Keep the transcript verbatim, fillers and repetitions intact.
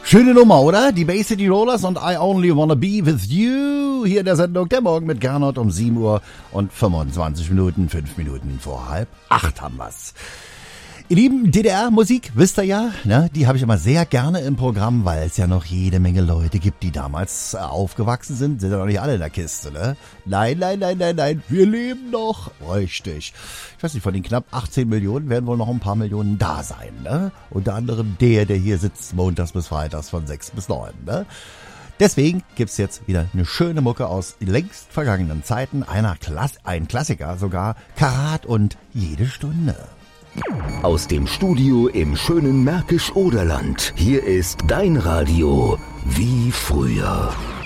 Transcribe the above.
Schöne Nummer, oder? Die Bay City Rollers und I Only Wanna Be With You. Hier in der Sendung Der Morgen mit Gernot um sieben Uhr und fünfundzwanzig Minuten, fünf Minuten vor halb acht haben wir's. Ihr lieben D D R-Musik, wisst ihr ja, ne? Die habe ich immer sehr gerne im Programm, weil es ja noch jede Menge Leute gibt, die damals äh, aufgewachsen sind. Sind ja noch nicht alle in der Kiste, ne? Nein, nein, nein, nein, nein, wir leben noch. Richtig. Ich weiß nicht, von den knapp achtzehn Millionen werden wohl noch ein paar Millionen da sein, ne? Unter anderem der, der hier sitzt, montags bis freitags von sechs bis neun, ne? Deswegen gibt's jetzt wieder eine schöne Mucke aus längst vergangenen Zeiten. Einer Klass- ein Klassiker sogar, Karat und Jede Stunde. Aus dem Studio im schönen Märkisch-Oderland. Hier ist dein Radio wie früher.